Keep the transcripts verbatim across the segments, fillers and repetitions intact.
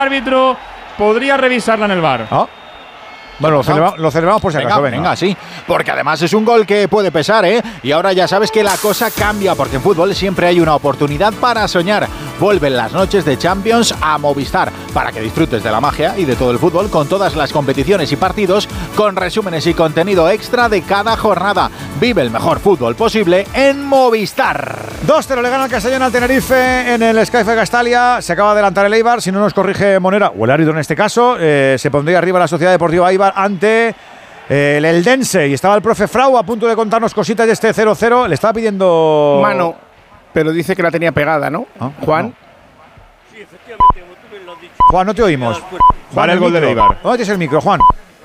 árbitro podría revisarla en el V A R. ¿Ah? Bueno, lo, celebra, lo celebramos por si venga, acaso. Venga. venga, sí. Porque además es un gol que puede pesar, ¿eh? Y ahora ya sabes que la cosa cambia, porque en fútbol siempre hay una oportunidad para soñar. Vuelven las noches de Champions a Movistar, para que disfrutes de la magia y de todo el fútbol con todas las competiciones y partidos, con resúmenes y contenido extra de cada jornada. Vive el mejor fútbol posible en Movistar. dos cero le gana el Castellón al Tenerife en el Skyfe Castalia. Se acaba de adelantar el Eibar, si no nos corrige Monera, o el árbitro en este caso, eh, se pondría arriba la Sociedad Deportiva Eibar ante eh, el Eldense. Y estaba el profe Frau a punto de contarnos cositas de este cero cero. Le estaba pidiendo mano, pero dice que la tenía pegada, ¿no? ¿Ah? Juan. No. Sí, efectivamente, como tú me lo has dicho. Juan, no te oímos. Juan, el, el gol del Eibar. ¿Dónde tienes el micro, Juan?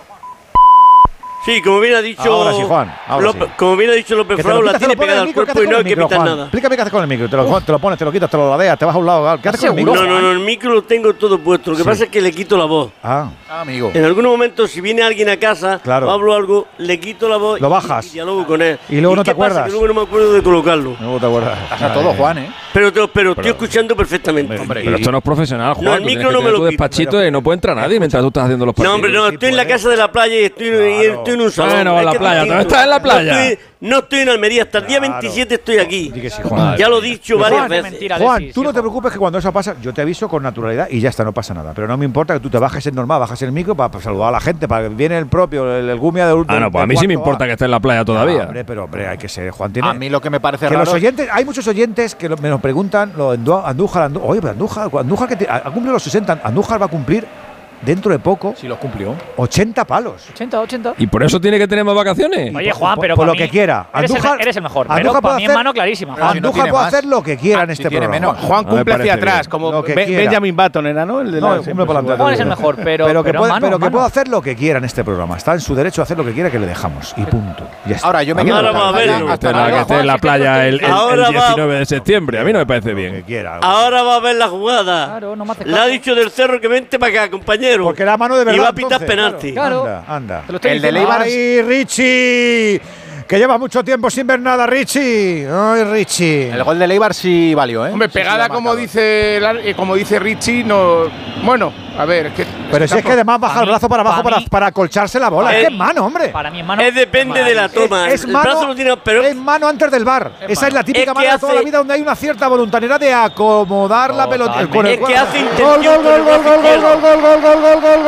Sí, como bien ha dicho. Ahora sí, Juan. Ahora López, sí. Como bien ha dicho López Frau, la tiene pegada al cuerpo y no hay que quitar nada. Explícame qué haces con el micro. Te lo, te lo pones, te lo quitas, te lo ladeas, te vas a un lado. ¿Qué haces con el micro? No, no, no, el micro lo tengo todo puesto. Lo que sí. pasa es que le quito la voz. Ah, ah amigo. En algún momento, si viene alguien a casa, claro. o hablo algo, le quito la voz. Lo bajas. Y, y dialogo con él. Y luego ¿Y no te acuerdas. Pasa? Que luego no me acuerdo de colocarlo. No te acuerdas. Pasa todo, Juan, ¿eh? Pero, pero, pero estoy escuchando perfectamente. Hombre, pero esto no es profesional, Juan. No, el micro no me lo tu despachito y no puede entrar nadie mientras tú estás haciendo los partidos. No, hombre, no. Estoy en la casa de la playa y estoy, claro. y estoy en un salón. Bueno, la playa. ¿Tú estás en la playa? No estoy, no estoy en Almería. Hasta el día claro. veintisiete estoy aquí. Sí, sí, Juan. Ya lo he dicho varias Juan, veces. Mentira, Juan, tú no te preocupes que cuando eso pasa, yo te aviso con naturalidad y ya está, no pasa nada. Pero no me importa que tú te bajes en normal, bajes el micro para, para saludar a la gente, para que viene el propio, el, el gumia de último. Ah, no, pues a mí sí me importa a. que esté en la playa todavía. No, hombre, pero hombre, hay que ser, Juan. Tiene, a mí lo que me parece que raro. Los oyentes, hay muchos oyentes que lo, me lo preguntan, lo Andújar, Andújar, oye, pero Andújar, Andújar que te, ha cumplido los sesenta, Andújar va a cumplir dentro de poco. Si los cumplió. ochenta palos. ochenta, ochenta. ¿Y por eso tiene que tener más vacaciones? Oye, Juan, pero por, por lo mí, que quiera. Eres, Andújar, el, eres el mejor. Andújar pero para mí hacer, en mano clarísima. Juan. Andújar si no puede más. hacer lo que quiera ah, en este si programa. Menos. Juan cumple hacia atrás, bien. como Be quiera. Benjamin Button era, ¿no? El de no, la, cumple por Juan es el mejor, pero, pero que, pero puede, mano, pero que mano. puede hacer lo que quiera en este programa. Está en su derecho a hacer lo que quiera, que le dejamos. Y punto. Ya está. Ahora yo me quedo Ahora va a verlo. Hasta la que esté en la playa el, el, el diecinueve de septiembre. A mí no me parece bien. Quiera, ahora va a ver la jugada. Claro, no me hace Le ha dicho del Cerro que vente para acá, compañero. Porque la mano de verdad. Y va a pitar entonces, penalti. Claro. Anda, anda. El de Leibar. ¡Ay, Richie! Que lleva mucho tiempo sin ver nada, Richie. ¡Ay, Richie! El gol de Leibar sí valió, ¿eh? Hombre, pegada sí, como dice eh, como dice Richie, no. Bueno, a ver, es que. Pero es si es que además baja el brazo para abajo para, para, para acolcharse la bola. Es, es que es mano, hombre. Para mí es mano. Es depende de la toma. Es, es el mano, brazo lo tiene, pero es mano antes del V A R. Es Esa mano. es la típica es mano de toda hace, la vida donde hay una cierta voluntariedad de acomodar la pelota. El, con el es que hace gol, intención. Gol, gol, gol, gol, gol, gol, gol, gol, gol, gol, gol,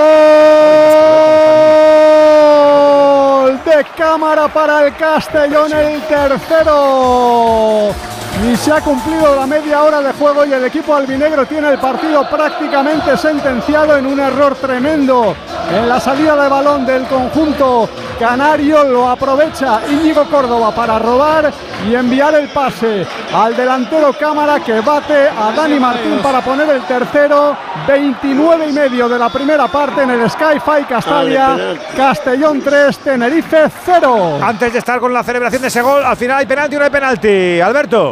gol de cámara para el Castellón, el tercero. Y se ha cumplido la media hora de juego y el equipo albinegro tiene el partido prácticamente sentenciado en un error tremendo en la salida de balón del conjunto canario. Lo aprovecha Íñigo Córdoba para robar y enviar el pase al delantero Cámara, que bate a Dani Martín para poner el tercero. veintinueve y medio de la primera parte en el Sky-Fi Castalia. Castellón tres, Tenerife cero. Antes de estar con la celebración de ese gol, al final hay penalti o no hay penalti, Alberto.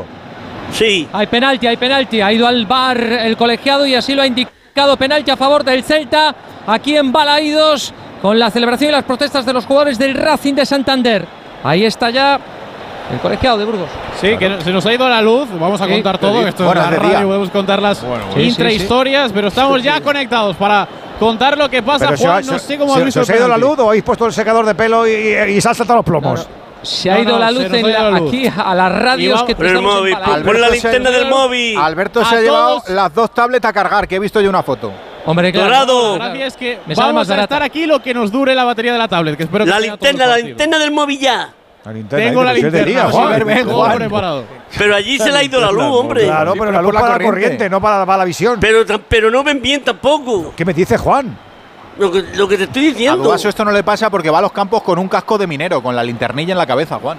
Sí. Hay penalti, hay penalti. Ha ido al V A R el colegiado y así lo ha indicado. Penalti a favor del Celta, aquí en Balaídos, con la celebración y las protestas de los jugadores del Racing de Santander. Ahí está ya el colegiado de Burgos. Sí, que se nos ha ido la luz. Vamos a contar sí, todo. Esto bueno, es la radio, podemos contar las bueno, bueno. intrahistorias, sí, sí, sí. pero estamos ya conectados para contar lo que pasa. Pero Juan, se, no se, sé cómo se, habéis visto ¿Se os ha ido la luz o habéis puesto el secador de pelo y, y, y se han saltado los plomos? Claro. Se ha ido no, no, la luz, en la, la luz aquí a las radios que el móvil, pon la linterna del móvil. Alberto se ha llevado las dos tablets a cargar, que he visto yo una foto. Hombre, claro. Dorado. La gracia es que me vamos a estar aquí lo que nos dure la batería de la tablet, que espero que la linterna, la linterna del móvil ya. La linterna, Tengo la linterna, día, Juan, Juan, Juan, preparado. Pero allí se le ha ido la luz, hombre. Claro, pero la luz para la corriente, corriente no para, para la visión. Pero, pero no ven bien tampoco. ¿Qué me dice Juan? Lo que, lo que te estoy diciendo. A Duaso esto no le pasa porque va a los campos con un casco de minero, con la linternilla en la cabeza, Juan.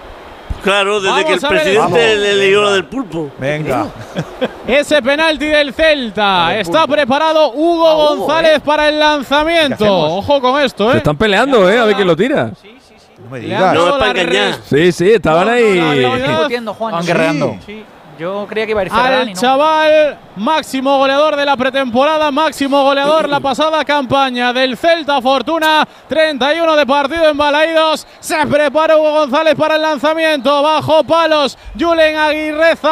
Claro, desde vamos que el presidente le leyó lo del pulpo. Venga. Ese penalti del Celta. Está preparado Hugo ah, Hugo, González eh. para el lanzamiento. Ojo con esto, ¿eh? Se están peleando, ¿eh? A ver quién lo tira. Sí, sí, sí. No me digas. No es para engañar. Sí, sí, estaban ahí. Discutiendo, Juan. Estaban guerreando. Sí. Yo creía que iba a ir Ferran, al chaval, máximo goleador de la pretemporada, máximo goleador la pasada campaña del Celta Fortuna, treinta y uno de partido en Balaídos. Se prepara Hugo González para el lanzamiento, bajo palos, Julen Aguirreza.